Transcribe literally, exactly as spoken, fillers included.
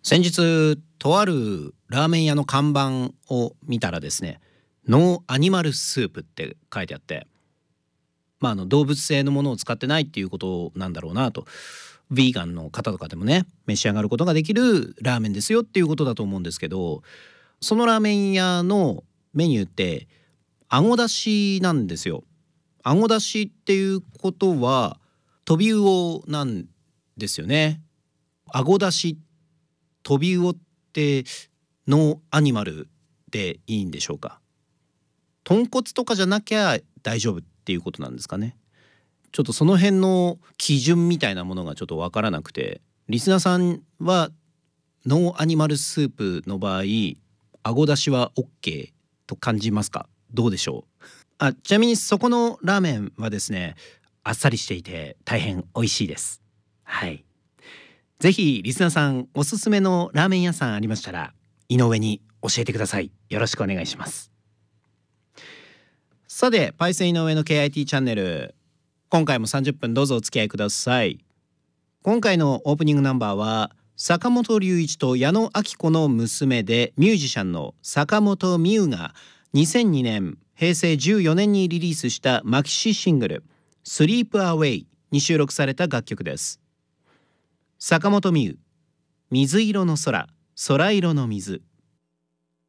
先日とあるラーメン屋の看板を見たらですね、ノーアニマルスープって書いてあって、まあ、あの動物性のものを使ってないっていうことなんだろうなと。ヴィーガンの方とかでもね召し上がることができるラーメンですよっていうことだと思うんですけど、そのラーメン屋のメニューってあごだしなんですよ。あごだしっていうことはトビウオなんですよね。あごだし、トビウオってノーアニマルでいいんでしょうか。豚骨とかじゃなきゃ大丈夫っていうことなんですかね。ちょっとその辺の基準みたいなものがちょっとわからなくて、リスナーさんはノーアニマルスープの場合あごだしは OK と感じますか？どうでしょう。あ、ちなみにそこのラーメンはですね、あっさりしていて大変美味しいです。はい。ぜひリスナーさんおすすめのラーメン屋さんありましたら井上に教えてください。よろしくお願いします。さて、パイセン井上の ケーアイティー チャンネル、今回もさんじゅっぷんどうぞお付き合いください。今回のオープニングナンバーは坂本龍一と矢野顕子の娘でミュージシャンの坂本美羽がにせんにねんへいせいじゅうよねんにリリースしたマキシシングル Sleep Away に収録された楽曲です。坂本美羽、水色の空、空色の水。